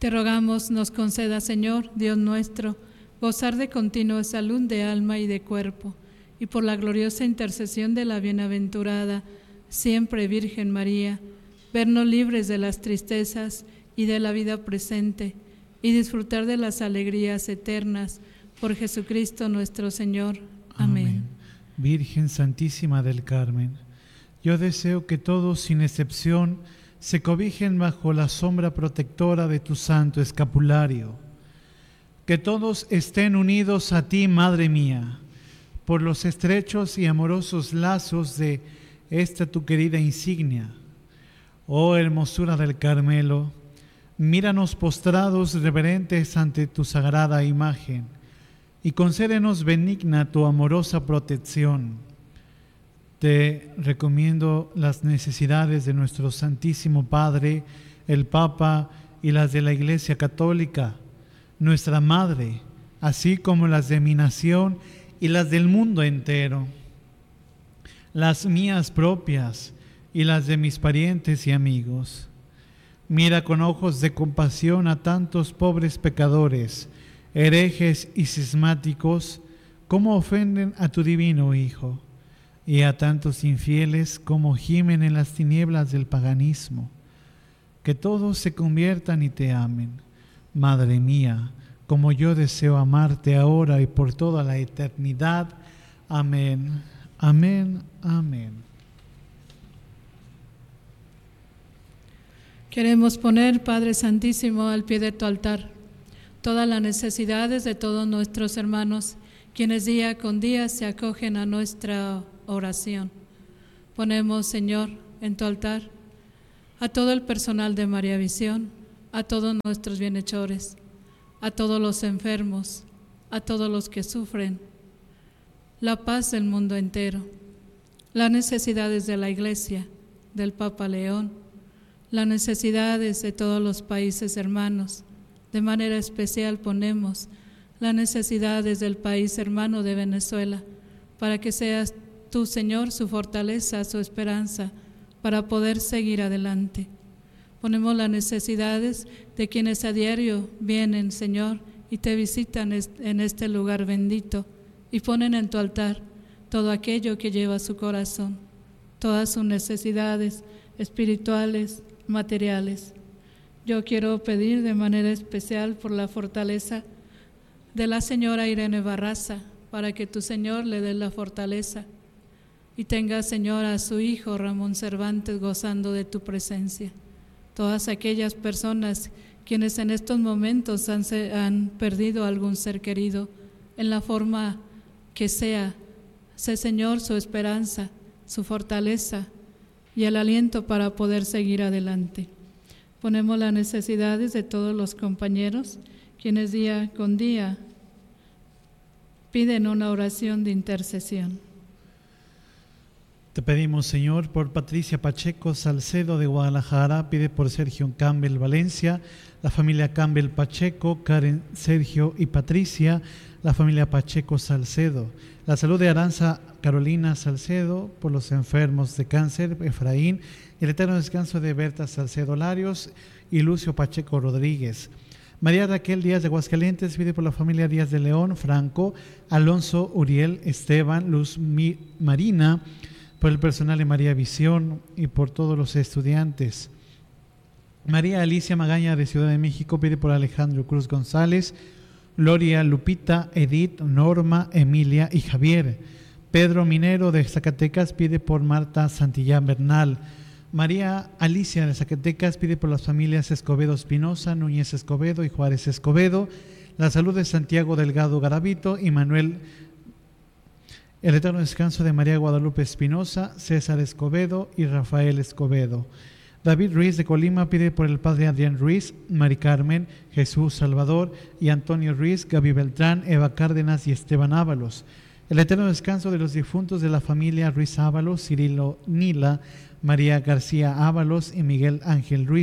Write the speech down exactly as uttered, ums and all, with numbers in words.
Te rogamos nos conceda, Señor, Dios nuestro, gozar de continua salud de alma y de cuerpo, y por la gloriosa intercesión de la bienaventurada, siempre Virgen María, vernos libres de las tristezas y de la vida presente, y disfrutar de las alegrías eternas, por Jesucristo nuestro Señor. Amén. Amén. Virgen Santísima del Carmen, yo deseo que todos, sin excepción, se cobijen bajo la sombra protectora de tu santo escapulario. Que todos estén unidos a ti, Madre mía, por los estrechos y amorosos lazos de esta tu querida insignia. Oh hermosura del Carmelo, míranos postrados reverentes ante tu sagrada imagen y concédenos benigna tu amorosa protección. Te recomiendo las necesidades de nuestro Santísimo Padre, el Papa y las de la Iglesia Católica, nuestra Madre, así como las de mi nación y las del mundo entero, las mías propias y las de mis parientes y amigos. Mira con ojos de compasión a tantos pobres pecadores, herejes y cismáticos, como ofenden a tu divino Hijo, y a tantos infieles como gimen en las tinieblas del paganismo. Que todos se conviertan y te amen. Madre mía, como yo deseo amarte ahora y por toda la eternidad. Amén, amén, amén. Queremos poner, Padre Santísimo, al pie de tu altar todas las necesidades de todos nuestros hermanos, quienes día con día se acogen a nuestra oración. Ponemos, Señor, en tu altar a todo el personal de María Visión, a todos nuestros bienhechores, a todos los enfermos, a todos los que sufren, la paz del mundo entero, las necesidades de la Iglesia, del Papa León, las necesidades de todos los países hermanos. De manera especial ponemos las necesidades del país hermano de Venezuela, para que seas tú, Señor, su fortaleza, su esperanza, para poder seguir adelante. Ponemos las necesidades de quienes a diario vienen, Señor, y te visitan en este lugar bendito, y ponen en tu altar todo aquello que lleva su corazón, todas sus necesidades espirituales, materiales. Yo quiero pedir de manera especial por la fortaleza de la señora Irene Barraza, para que tu Señor le dé la fortaleza y tenga, Señor, a su hijo Ramón Cervantes gozando de tu presencia. Todas aquellas personas quienes en estos momentos han, han perdido algún ser querido, en la forma que sea, sé, Señor, su esperanza, su fortaleza y el aliento para poder seguir adelante. Ponemos las necesidades de todos los compañeros, quienes día con día piden una oración de intercesión. Te pedimos, Señor, por Patricia Pacheco Salcedo de Guadalajara, pide por Sergio Campbell Valencia, la familia Campbell Pacheco, Karen, Sergio y Patricia, la familia Pacheco Salcedo, la salud de Aranza Carolina Salcedo, por los enfermos de cáncer, Efraín, y el eterno descanso de Berta Salcedo Larios y Lucio Pacheco Rodríguez. María Raquel Díaz de Aguascalientes pide por la familia Díaz de León, Franco, Alonso, Uriel, Esteban, Luz Mi, Marina, por el personal de María Visión y por todos los estudiantes. María Alicia Magaña de Ciudad de México pide por Alejandro Cruz González, Gloria, Lupita, Edith, Norma, Emilia y Javier. Pedro Minero de Zacatecas pide por Marta Santillán Bernal. María Alicia de Zacatecas pide por las familias Escobedo Espinosa, Núñez Escobedo y Juárez Escobedo, la salud de Santiago Delgado Garavito y Manuel, el eterno descanso de María Guadalupe Espinosa, César Escobedo y Rafael Escobedo. David Ruiz de Colima pide por el padre Adrián Ruiz, Mari Carmen, Jesús Salvador y Antonio Ruiz, Gaby Beltrán, Eva Cárdenas y Esteban Ábalos. El eterno descanso de los difuntos de la familia Ruiz Ábalos, Cirilo Nila, María García Ábalos y Miguel Ángel Ruiz.